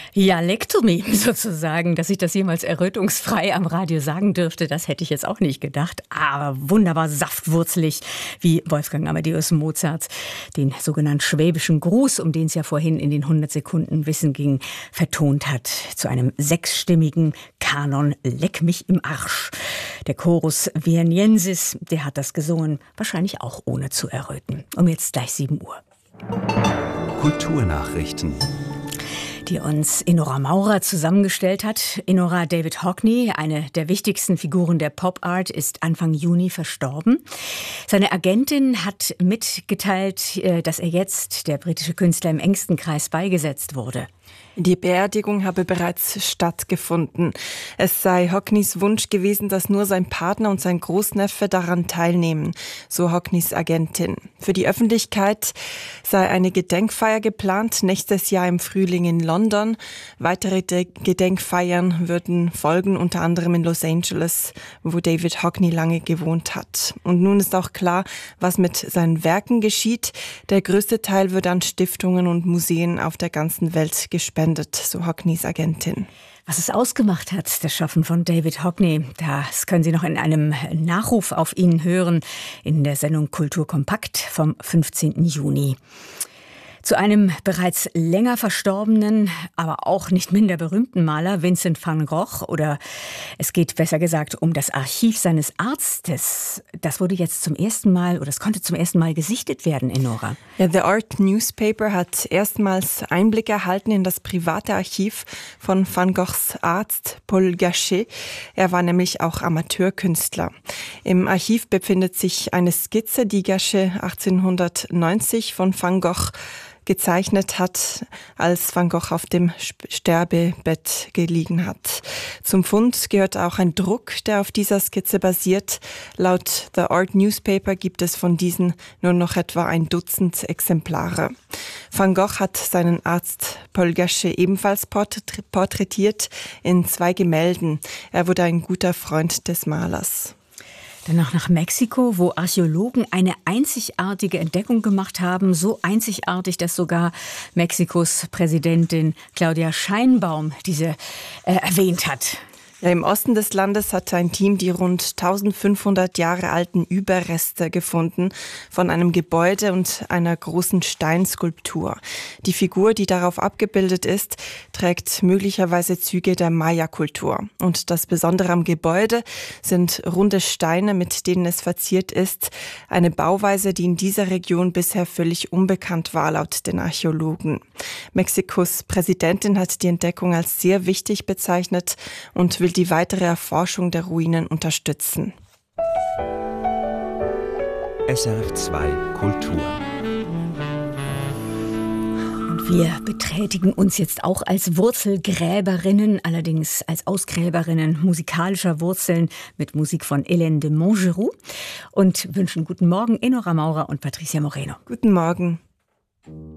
Ja, Lektomie sozusagen, dass ich das jemals errötungsfrei am Radio sagen dürfte, das hätte ich jetzt auch nicht gedacht. Aber wunderbar saftwurzelig, wie Wolfgang Amadeus Mozart den sogenannten schwäbischen Gruß, um den es ja vorhin in den 100 Sekunden Wissen ging, vertont hat. Zu einem 6-stimmigen Kanon Leck mich im Arsch. Der Chorus Vieniensis, der hat das gesungen, wahrscheinlich auch ohne zu erröten. Jetzt gleich 7 Uhr. Kulturnachrichten, die uns Enora Maurer zusammengestellt hat. Enora, David Hockney, eine der wichtigsten Figuren der Pop-Art, ist Anfang Juni verstorben. Seine Agentin hat mitgeteilt, dass er jetzt, der britische Künstler, im engsten Kreis beigesetzt wurde. Die Beerdigung habe bereits stattgefunden. Es sei Hockneys Wunsch gewesen, dass nur sein Partner und sein Großneffe daran teilnehmen, so Hockneys Agentin. Für die Öffentlichkeit sei eine Gedenkfeier geplant, nächstes Jahr im Frühling in London. Weitere Gedenkfeiern würden folgen, unter anderem in Los Angeles, wo David Hockney lange gewohnt hat. Und nun ist auch klar, was mit seinen Werken geschieht. Der größte Teil wird an Stiftungen und Museen auf der ganzen Welt gespendet, so Hockneys Agentin. Was es ausgemacht hat, das Schaffen von David Hockney, das können Sie noch in einem Nachruf auf ihn hören in der Sendung Kultur kompakt vom 15. Juni. Zu einem bereits länger verstorbenen, aber auch nicht minder berühmten Maler, Vincent van Gogh, oder es geht besser gesagt um das Archiv seines Arztes. Das wurde jetzt zum ersten Mal, oder es konnte zum ersten Mal gesichtet werden, Enora. Ja, The Art Newspaper hat erstmals Einblick erhalten in das private Archiv von Van Goghs Arzt Paul Gachet. Er war nämlich auch Amateurkünstler. Im Archiv befindet sich eine Skizze, die Gachet 1890 von Van Gogh gezeichnet hat, als Van Gogh auf dem Sterbebett gelegen hat. Zum Fund gehört auch ein Druck, der auf dieser Skizze basiert. Laut The Art Newspaper gibt es von diesen nur noch etwa ein Dutzend Exemplare. Van Gogh hat seinen Arzt Paul Gachet ebenfalls porträtiert in 2 Gemälden. Er wurde ein guter Freund des Malers. Danach nach Mexiko, wo Archäologen eine einzigartige Entdeckung gemacht haben. So einzigartig, dass sogar Mexikos Präsidentin Claudia Sheinbaum diese erwähnt hat. Ja, im Osten des Landes hat ein Team die rund 1500 Jahre alten Überreste gefunden von einem Gebäude und einer großen Steinskulptur. Die Figur, die darauf abgebildet ist, trägt möglicherweise Züge der Maya-Kultur. Und das Besondere am Gebäude sind runde Steine, mit denen es verziert ist. Eine Bauweise, die in dieser Region bisher völlig unbekannt war, laut den Archäologen. Mexikos Präsidentin hat die Entdeckung als sehr wichtig bezeichnet und will die weitere Erforschung der Ruinen unterstützen. SRF 2 Kultur. Und wir betätigen uns jetzt auch als Wurzelgräberinnen, allerdings als Ausgräberinnen musikalischer Wurzeln mit Musik von Hélène de Montgeroux und wünschen guten Morgen Enora Maurer und Patricia Moreno. Guten Morgen.